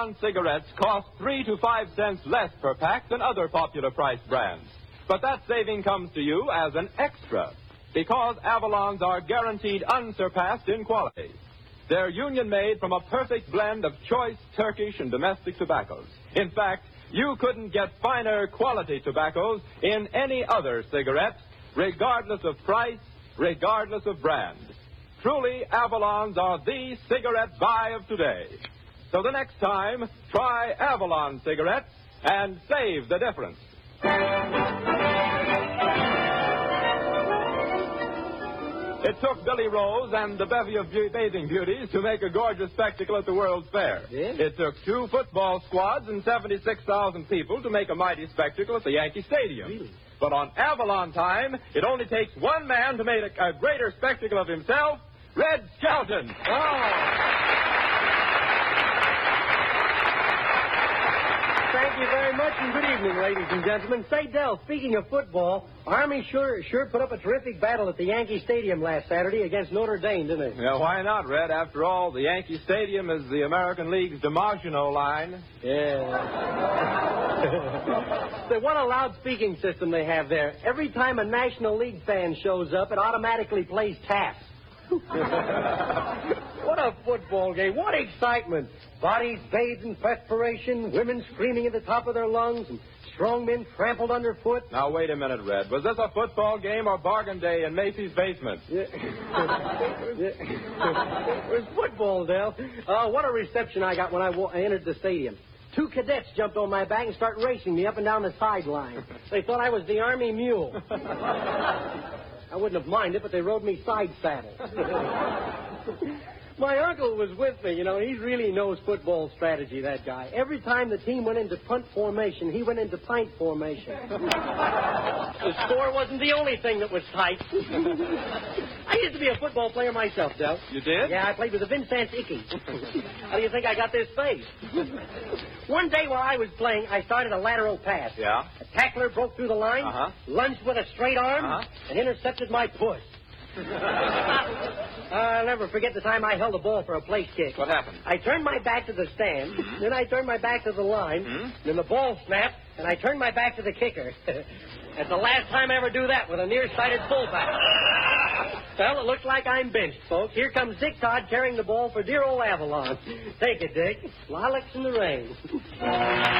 Avalon cigarettes cost 3 to 5 cents less per pack than other popular price brands. But that saving comes to you as an extra, because Avalons are guaranteed unsurpassed in quality. They're union-made from a perfect blend of choice Turkish and domestic tobaccos. In fact, you couldn't get finer quality tobaccos in any other cigarette, regardless of price, regardless of brand. Truly, Avalons are the cigarette buy of today. So the next time, try Avalon cigarettes and save the difference. It took Billy Rose and the bevy of bathing beauties to make a gorgeous spectacle at the World's Fair. Yeah? It took 2 football squads and 76,000 people to make a mighty spectacle at the Yankee Stadium. Really? But on Avalon time, it only takes one man to make a greater spectacle of himself, Red Skelton. Thank you very much, and good evening, ladies and gentlemen. Say, Del, speaking of football, Army sure put up a terrific battle at the Yankee Stadium last Saturday against Notre Dame, didn't it? Yeah, why not, Red? After all, the Yankee Stadium is the American League's DiMaggio line. Yeah. So what a loud-speaking system they have there. Every time a National League fan shows up, it automatically plays taps. What a football game. What excitement. Bodies bathed in perspiration, women screaming at the top of their lungs, and strong men trampled underfoot. Now, wait a minute, Red. Was this a football game or bargain day in Macy's basement? It was football, Del. What a reception I got when I entered the stadium. 2 cadets jumped on my back and started racing me up and down the sideline. They thought I was the Army mule. I wouldn't have minded, but they rode me side saddle. My uncle was with me, He really knows football strategy, that guy. Every time the team went into punt formation, he went into pint formation. The score wasn't the only thing that was tight. I used to be a football player myself, Del. You did? Yeah, I played with the Vincennes Icky. How do you think I got this face? One day while I was playing, I started a lateral pass. Yeah? A tackler broke through the line, lunged with a straight arm, and intercepted my push. I'll never forget the time I held the ball for a place kick. What happened? I turned my back to the stand, then I turned my back to the line, then the ball snapped, and I turned my back to the kicker. That's the last time I ever do that with a nearsighted fullback. Well, it looks like I'm benched, folks. Here comes Dick Todd carrying the ball for dear old Avalon. Take it, Dick. Lilacs in the rain.